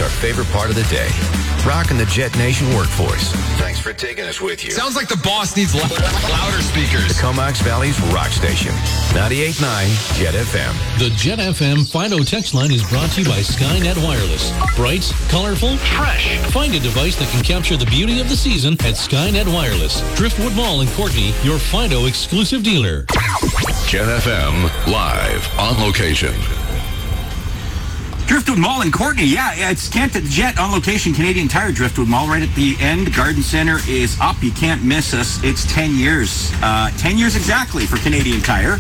our favorite part of the day. Rocking the Jet Nation workforce. Thanks for taking us with you. Sounds like the boss needs louder speakers. The Comox Valley's rock station. 98.9 Jet FM. The Jet FM Fido text line is brought to you by Skynet Wireless. Bright, colorful, fresh. Find a device that can capture the beauty of the season at Skynet Wireless. Driftwood Mall in Courtney, your Fido exclusive dealer. Jet FM, live, on location. Driftwood Mall in Courtney, it's Kent at the Jet on location, Canadian Tire Driftwood Mall, right at the end. Garden Center is up. You can't miss us. It's 10 years. 10 years exactly for Canadian Tire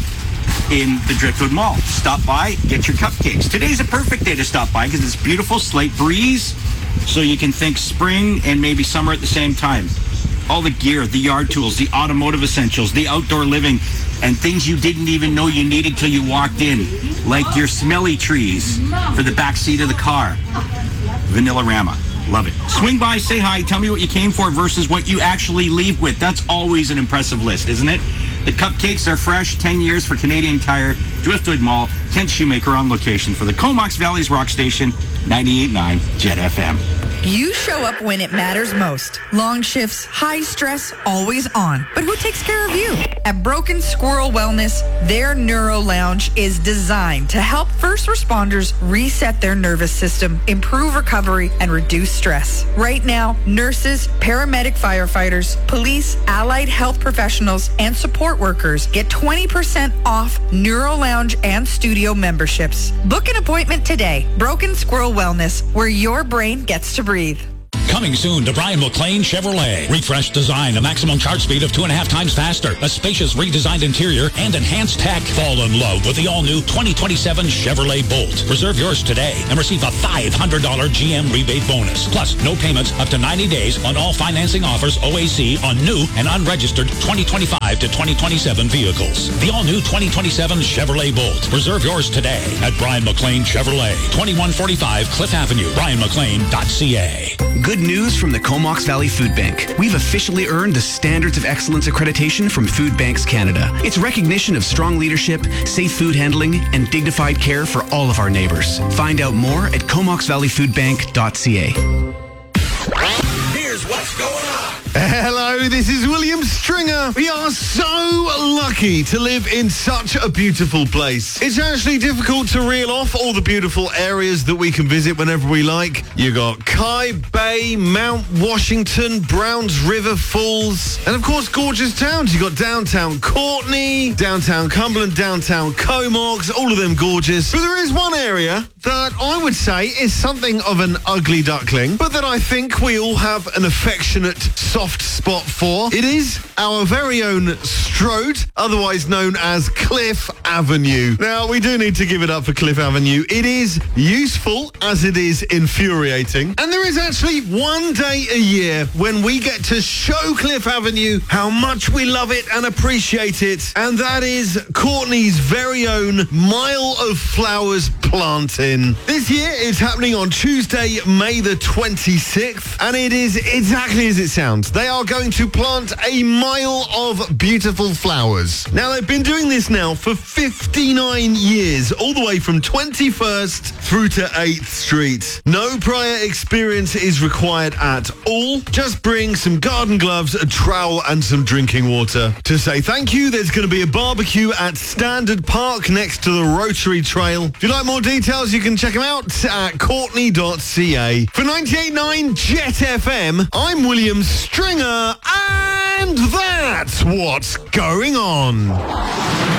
in the Driftwood Mall. Stop by, get your cupcakes. Today's a perfect day to stop by because it's beautiful, slight breeze, so you can think spring and maybe summer at the same time. All the gear, the yard tools, the automotive essentials, the outdoor living, and things you didn't even know you needed till you walked in, like your smelly trees for the back seat of the car. Vanilla-rama. Love it. Swing by, say hi, tell me what you came for versus what you actually leave with. That's always an impressive list, isn't it? The cupcakes are fresh, 10 years for Canadian Tire, Driftwood Mall, Kent Shoemaker on location for the Comox Valley's Rock Station, 98.9 Jet FM. You show up when it matters most. Long shifts, high stress, always on. But who takes care of you? At Broken Squirrel Wellness, their Neuro Lounge is designed to help first responders reset their nervous system, improve recovery, and reduce stress. Right now, nurses, paramedic firefighters, police, allied health professionals, and support workers get 20% off Neuro Lounge and studio memberships. Book an appointment today. Broken Squirrel Wellness, where your brain gets to breathe. Coming soon to Brian McLean Chevrolet. Refreshed design, a maximum charge speed of 2.5 times faster, a spacious redesigned interior, and enhanced tech. Fall in love with the all-new 2027 Chevrolet Bolt. Reserve yours today and receive a $500 GM rebate bonus. Plus, no payments up to 90 days on all financing offers OAC on new and unregistered 2025 to 2027 vehicles. The all-new 2027 Chevrolet Bolt. Reserve yours today at Brian McLean Chevrolet, 2145 Cliff Avenue, brianmclean.ca. Good news from the Comox Valley Food Bank. We've officially earned the Standards of Excellence accreditation from Food Banks Canada. It's recognition of strong leadership, safe food handling, and dignified care for all of our neighbors. Find out more at comoxvalleyfoodbank.ca. Here's what's going on. Hello, this is William Stringer. We are so lucky to live in such a beautiful place. It's actually difficult to reel off all the beautiful areas that we can visit whenever we like. You got Kai Bay, Mount Washington, Browns River Falls, and of course gorgeous towns. You got downtown Courtney, downtown Cumberland, downtown Comox, all of them gorgeous. But there is one area that I would say is something of an ugly duckling, but that I think we all have an affectionate soft spot for. It is our very own Strode, otherwise known as Cliff Avenue. Now, we do need to give it up for Cliff Avenue. It is useful as it is infuriating. And there is actually one day a year when we get to show Cliff Avenue how much we love it and appreciate it. And that is Courtney's very own Mile of Flowers planting. This year it's happening on Tuesday, May the 26th. And it is exactly as it sounds. They are going to plant a mile of beautiful flowers. Now, they've been doing this now for 59 years, all the way from 21st through to 8th Street. No prior experience is required at all. Just bring some garden gloves, a trowel, and some drinking water. To say thank you, there's going to be a barbecue at Standard Park next to the Rotary Trail. If you'd like more details, you can check them out at courtney.ca. For 98.9 Jet FM, I'm William Stringer, and that's what's going on.